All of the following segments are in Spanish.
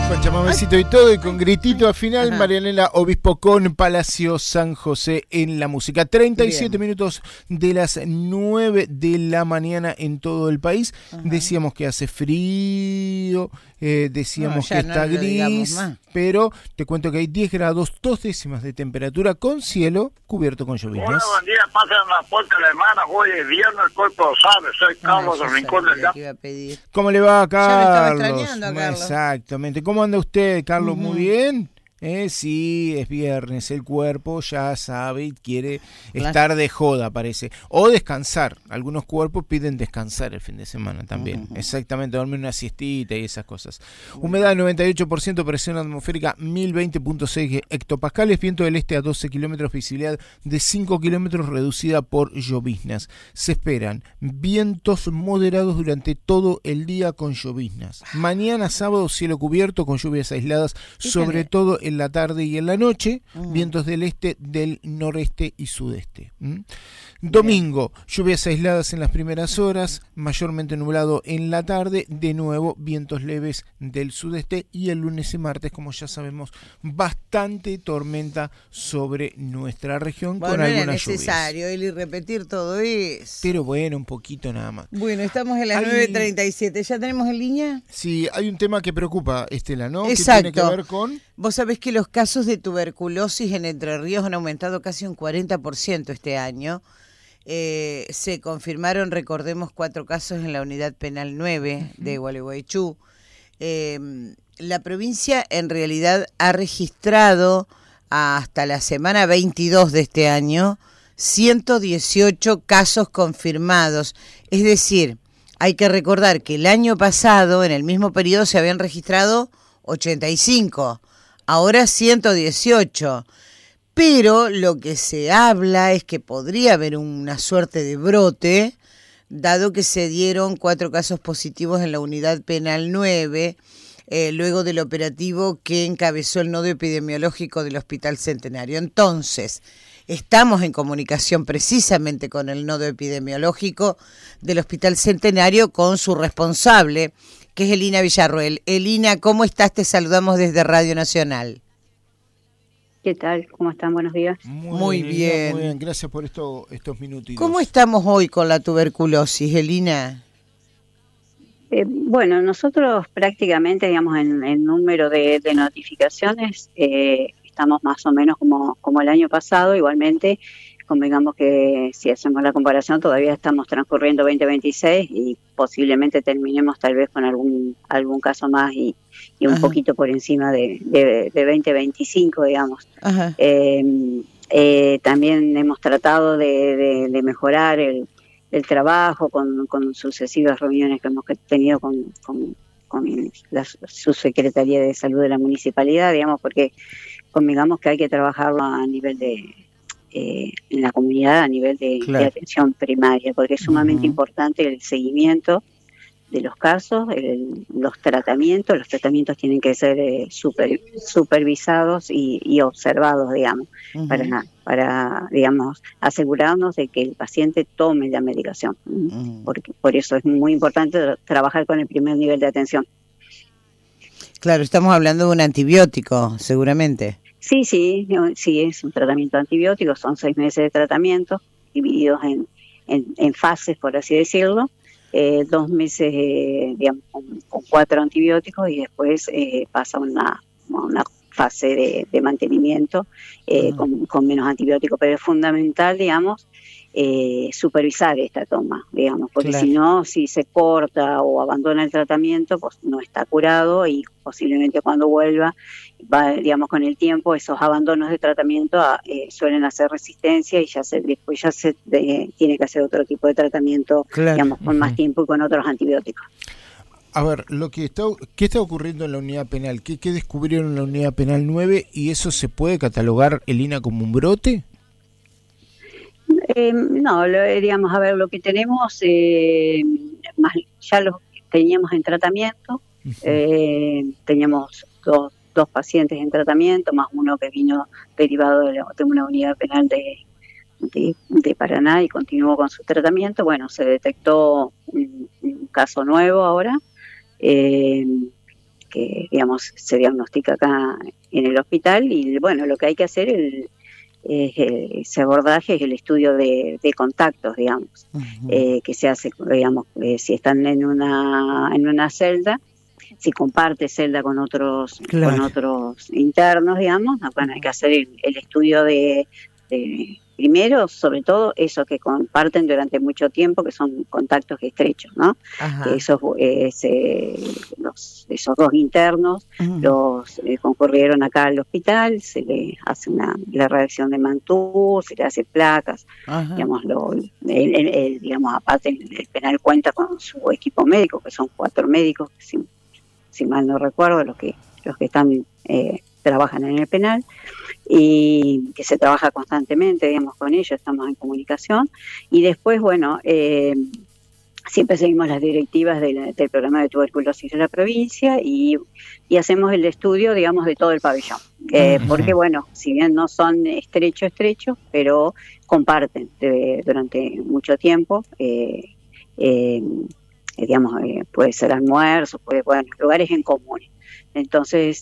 Con chamamecito y todo, y con gritito al final. Ajá. Marianela Obispo con Palacio San José en la música. 37 minutos de las 9 de la mañana en todo el país. Ajá. Decíamos que hace frío, decíamos que está gris, pero te cuento que hay 10 grados, 2 décimas de temperatura, con cielo cubierto con lloviznas. Hola, buen día, pasen la puerta alemana. Hoy es viernes, el cuerpo lo sabe. Soy Carlos del Rincón del Llano. ¿Cómo le va, Carlos? Ya me estaba extrañando a Carlos. Exactamente. ¿Cómo anda usted, Carlos? Muy bien. Sí, es viernes, el cuerpo ya sabe y quiere estar de joda, parece. O descansar. Algunos cuerpos piden descansar el fin de semana también. Exactamente, dormir una siestita y esas cosas. Humedad 98%, presión atmosférica 1020.6 hectopascales, viento del este a 12 kilómetros, visibilidad de 5 kilómetros reducida por lloviznas. Se esperan vientos moderados durante todo el día con lloviznas. Mañana sábado, cielo cubierto con lluvias aisladas, sobre todo en la tarde y en la noche, vientos del este, del noreste y sudeste. Domingo, lluvias aisladas en las primeras horas, mayormente nublado en la tarde, de nuevo vientos leves del sudeste, y el lunes y martes, como ya sabemos, bastante tormenta sobre nuestra región, con algunas lluvias. No era necesario ir y repetir todo eso. Pero bueno, un poquito nada más. Bueno, estamos en las 9:37, ¿ya tenemos en línea? Sí, hay un tema que preocupa, Estela, ¿no? Exacto. Que tiene que ver con... Vos sabés que los casos de tuberculosis en Entre Ríos han aumentado casi un 40% este año. Se confirmaron, recordemos, 4 casos en la unidad penal 9 de Gualeguaychú. La provincia en realidad ha registrado hasta la semana 22 de este año 118 casos confirmados. Es decir, hay que recordar que el año pasado, en el mismo periodo, se habían registrado 85, ahora 118. Pero lo que se habla es que podría haber una suerte de brote, dado que se dieron 4 casos positivos en la unidad penal 9, luego del operativo que encabezó el nodo epidemiológico del Hospital Centenario. Entonces, estamos en comunicación precisamente con el nodo epidemiológico del Hospital Centenario, con su responsable, que es Elina Villarroel. Elina, ¿cómo estás? Te saludamos desde Radio Nacional. ¿Qué tal? ¿Cómo están? Buenos días. Muy bien. Muy bien, gracias por estos minutitos. ¿Cómo estamos hoy con la tuberculosis, Elina? Bueno, nosotros prácticamente, digamos, en número de notificaciones, estamos más o menos como el año pasado. Igualmente, convengamos que si hacemos la comparación, todavía estamos transcurriendo 2026 y posiblemente terminemos tal vez con algún caso más y un poquito por encima de 2025, digamos. También hemos tratado de mejorar el trabajo con sucesivas reuniones que hemos tenido con la subsecretaría de salud de la municipalidad, digamos, porque convengamos que hay que trabajarlo a nivel en la comunidad, a nivel de atención primaria, porque es sumamente importante el seguimiento de los casos, los tratamientos tienen que ser supervisados y observados, digamos, para digamos, asegurarnos de que el paciente tome la medicación. Porque por eso es muy importante trabajar con el primer nivel de atención. Claro, estamos hablando de un antibiótico, seguramente. Sí, es un tratamiento antibiótico, son 6 meses de tratamiento, divididos en fases, por así decirlo. 2 meses, digamos, con 4 antibióticos, y después pasa una fase de mantenimiento con menos antibióticos. Pero es fundamental, digamos, supervisar esta toma, digamos, porque si no, si se corta o abandona el tratamiento, pues no está curado, y posiblemente cuando vuelva, digamos, con el tiempo, esos abandonos de tratamiento suelen hacer resistencia, y después se tiene que hacer otro tipo de tratamiento, digamos, con más tiempo y con otros antibióticos. A ver, ¿qué está ocurriendo en la unidad penal? ¿Qué descubrieron en la unidad penal 9? ¿Y eso se puede catalogar, Elina, como un brote? No, digamos, a ver, lo que tenemos, ya lo teníamos en tratamiento. Teníamos dos pacientes en tratamiento, más uno que vino derivado de una unidad penal de Paraná y continuó con su tratamiento. Bueno, se detectó un caso nuevo ahora, digamos, se diagnostica acá en el hospital. Y bueno, lo que hay que hacer ese abordaje es el estudio de contactos, digamos, que se hace, digamos, si están en una celda, si comparte celda con otros internos, digamos, bueno, hay que hacer el estudio de primero, sobre todo, eso que comparten durante mucho tiempo, que son contactos estrechos, ¿no? Que esos dos internos los concurrieron acá al hospital, se le hace la reacción de Mantoux, se le hace placas, digamos, digamos, aparte el penal cuenta con su equipo médico, que son 4 médicos, si mal no recuerdo, los que están trabajan en el penal, y que se trabaja constantemente, digamos, con ellos, estamos en comunicación. Y después, bueno, siempre seguimos las directivas del programa de tuberculosis de la provincia y hacemos el estudio, digamos, de todo el pabellón. Porque, bueno, si bien no son estrechos, pero comparten durante mucho tiempo, digamos, puede ser almuerzo, lugares en común. Entonces,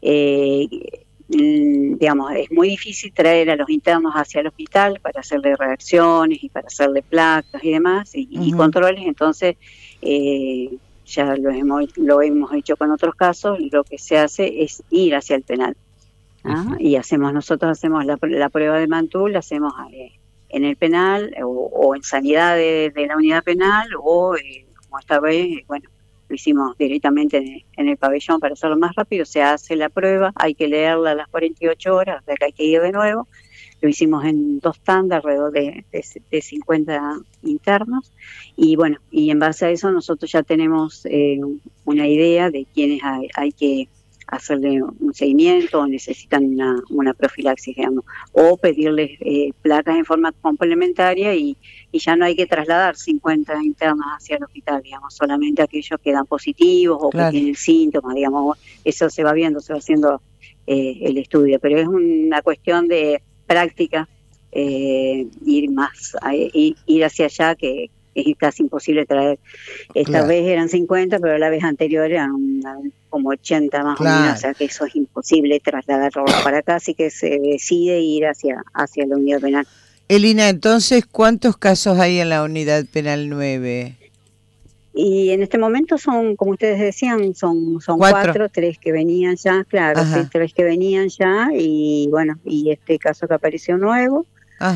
digamos, es muy difícil traer a los internos hacia el hospital para hacerle reacciones y para hacerle placas y demás, y controles. Entonces, ya lo hemos hecho con otros casos, lo que se hace es ir hacia el penal. Y nosotros hacemos la prueba de Mantoux, la hacemos en el penal o en sanidad de la unidad penal, o como esta vez, bueno, lo hicimos directamente en el pabellón para hacerlo más rápido. Se hace la prueba, hay que leerla a las 48 horas, o sea que hay que ir de nuevo. Lo hicimos en 2 tandas, alrededor de 50 internos, y bueno, y en base a eso nosotros ya tenemos una idea de quiénes hay que hacerle un seguimiento o necesitan una profilaxis, digamos, o pedirles placas en forma complementaria, y ya no hay que trasladar 50 internos hacia el hospital, digamos, solamente aquellos que dan positivos o que tienen síntomas, digamos, eso se va viendo, se va haciendo el estudio, pero es una cuestión de práctica, ir hacia allá, que es casi imposible traer. Esta vez eran 50, pero la vez anterior eran como 80 más o menos, o sea que eso es imposible trasladarlo para acá, así que se decide ir hacia la unidad penal. Elina, entonces, ¿cuántos casos hay en la unidad penal 9? Y en este momento son, como ustedes decían, son 4, 3 que venían ya, claro, sí, 3 que venían ya, y bueno, y este caso que apareció nuevo,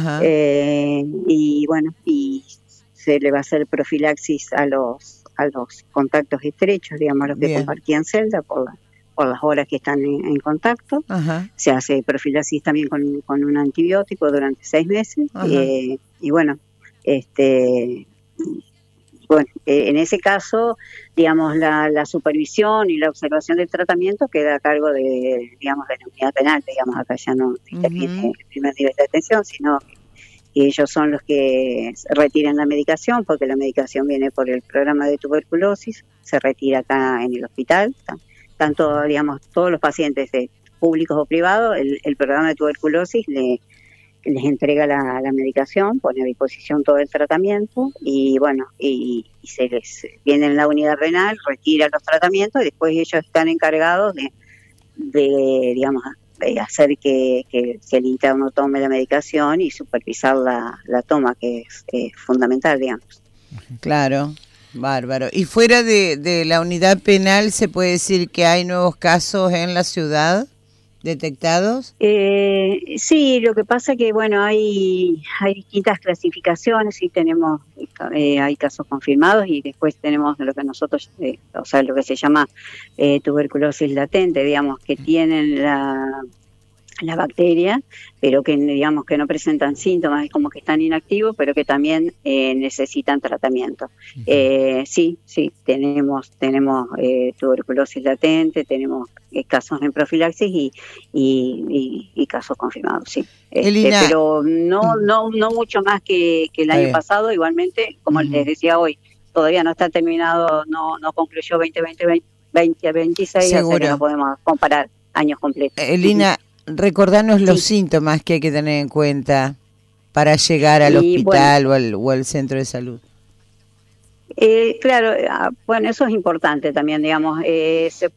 y bueno, y se le va a hacer profilaxis a los contactos estrechos, digamos, a los que compartían celda por las horas que están en contacto. Se hace profilaxis también con un antibiótico durante 6 meses, y bueno, en ese caso, digamos, la supervisión y la observación del tratamiento queda a cargo de la unidad penal, digamos, acá ya no interviene el primer nivel de atención, sino que ellos son los que retiran la medicación, porque la medicación viene por el programa de tuberculosis, se retira acá en el hospital, tanto, digamos, todos los pacientes públicos o privados, el programa de tuberculosis les entrega la medicación, pone a disposición todo el tratamiento, y bueno, y se les viene en la unidad penal, retira los tratamientos, y después ellos están encargados de digamos, de hacer que el interno tome la medicación y supervisar la toma, que es fundamental, digamos. Claro, bárbaro. ¿Y fuera de la unidad penal se puede decir que hay nuevos casos en la ciudad detectados? Sí, lo que pasa que, bueno, hay distintas clasificaciones, y tenemos, hay casos confirmados, y después tenemos lo que nosotros, o sea, lo que se llama tuberculosis latente, digamos, que tienen la bacteria, pero que, digamos, que no presentan síntomas, es como que están inactivos, pero que también necesitan tratamiento. Sí, tenemos tuberculosis latente, tenemos casos en profilaxis y casos confirmados, sí. Elina, pero no mucho más que el año pasado. Igualmente, como les decía hoy, todavía no está terminado, no concluyó 2026, seguro. así que no podemos comparar años completos. Elina, recordanos los síntomas que hay que tener en cuenta para llegar al hospital, bueno, o al centro de salud. Claro, bueno, eso es importante también, digamos.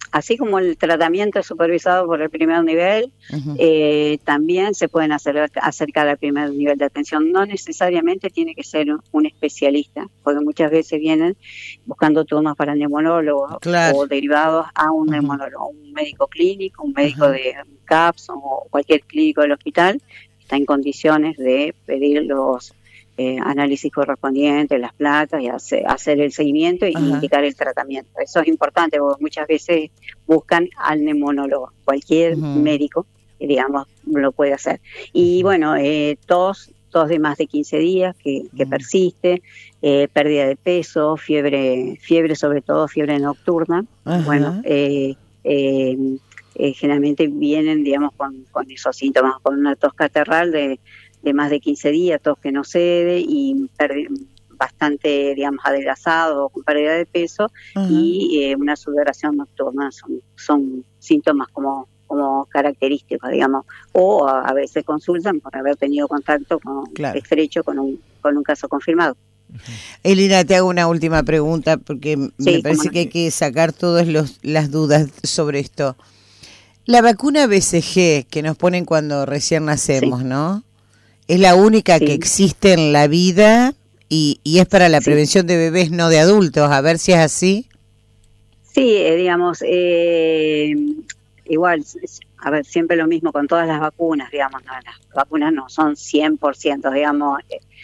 así como el tratamiento es supervisado por el primer nivel, también se pueden acercar al primer nivel de atención. No necesariamente tiene que ser un especialista, porque muchas veces vienen buscando turnos para neumonólogos o derivados a un neumonólogo, un médico clínico, un médico de CAPS o cualquier clínico del hospital, está en condiciones de pedir los análisis correspondientes, las placas, y hacer el seguimiento y indicar el tratamiento. Eso es importante porque muchas veces buscan al neumonólogo, cualquier médico, digamos, lo puede hacer. Y bueno, tos de más de 15 días que persiste, pérdida de peso, fiebre, sobre todo fiebre nocturna. Bueno, generalmente vienen, digamos, con esos síntomas, con una tos catarral de más de 15 días, tos que no cede y bastante, digamos, adelgazado o con pérdida de peso y una sudoración nocturna. Son síntomas como característicos, digamos, o a veces consultan por haber tenido contacto estrecho con un caso confirmado. Elina, te hago una última pregunta porque me parece que hay que sacar todas las dudas sobre esto. La vacuna BCG que nos ponen cuando recién nacemos, ¿no? Es la única que existe en la vida y es para la prevención de bebés, no de adultos. A ver si es así. Sí, digamos, igual, a ver, siempre lo mismo con todas las vacunas, digamos, no, las vacunas no son 100%, digamos,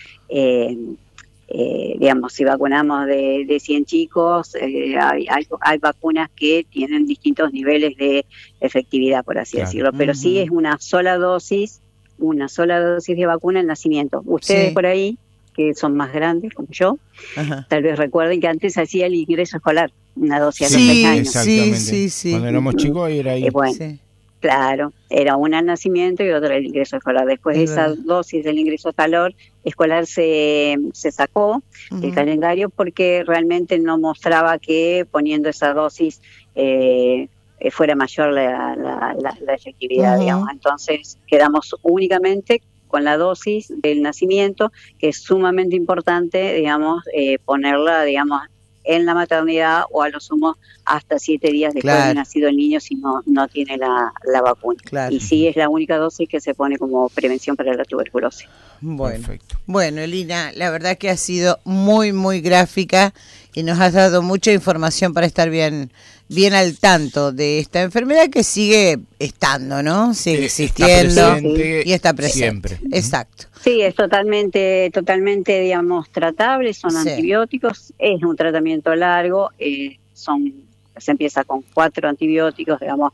digamos, si vacunamos de 100 chicos, hay vacunas que tienen distintos niveles de efectividad, por así decirlo, pero sí es una sola dosis de vacuna al nacimiento. Ustedes por ahí, que son más grandes como yo, tal vez recuerden que antes hacía el ingreso escolar, una dosis a los 6 años. Exactamente. Sí. Cuando éramos chicos era ahí. Claro, era una al nacimiento y otra el ingreso escolar. Después esa dosis del ingreso escolar se sacó del calendario porque realmente no mostraba que poniendo esa dosis fuera mayor la efectividad, digamos. Entonces quedamos únicamente con la dosis del nacimiento, que es sumamente importante, digamos, ponerla, digamos, en la maternidad o a lo sumo hasta 7 días después de nacido el niño si no tiene la vacuna. Y sí es la única dosis que se pone como prevención para la tuberculosis. Bueno, Elina, la verdad que ha sido muy, muy gráfica y nos has dado mucha información para estar bien al tanto de esta enfermedad que sigue estando, ¿no? Sigue existiendo y está presente. Siempre. Exacto. Sí, es totalmente, digamos, tratable, son antibióticos, es un tratamiento largo, se empieza con 4 antibióticos, digamos,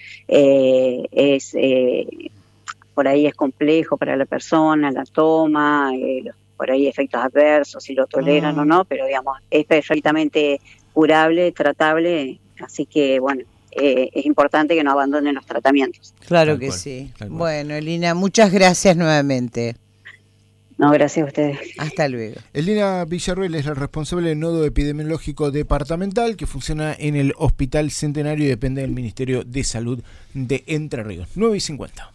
por ahí es complejo para la persona, la toma, por ahí efectos adversos, si lo toleran o no, pero digamos, es perfectamente curable, tratable, así que bueno, es importante que no abandonen los tratamientos. Claro que sí. Bueno, Elina, muchas gracias nuevamente. No, gracias a ustedes. Hasta luego. Elina Villarroel es la responsable del nodo epidemiológico departamental que funciona en el Hospital Centenario y depende del Ministerio de Salud de Entre Ríos. 9:50.